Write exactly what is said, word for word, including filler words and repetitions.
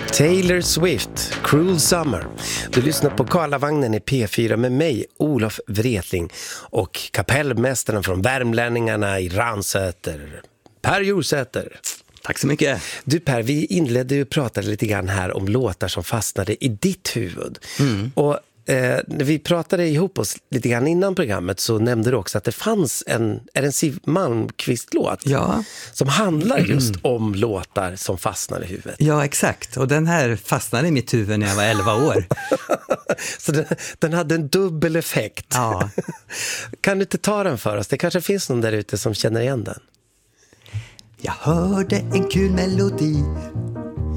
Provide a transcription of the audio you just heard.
Taylor Swift, Cruel Summer. Du lyssnar på Karlavagnen i P fyra med mig, Olof Wretling, och kapellmästaren från Värmlänningarna i Ransäter, Per Jorsäter. Tack så mycket. Du Per, vi inledde ju och pratade lite grann här om låtar som fastnade i ditt huvud. Mm. Och eh, när vi pratade ihop oss lite grann innan programmet så nämnde du också att det fanns en, är en Siw Malmkvist-låt ja. som handlar just mm. om låtar som fastnar i huvudet. Ja, exakt. Och den här fastnade i mitt huvud när jag var elva år. Så den, den hade en dubbel effekt. Ja. Kan du inte ta den för oss? Det kanske finns någon där ute som känner igen den. Jag hörde en kul melodi